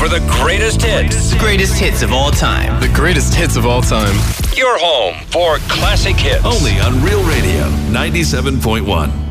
for the greatest hits. The greatest hits of all time. The greatest hits of all time. Your home for classic hits. Only on Real Radio 97.1.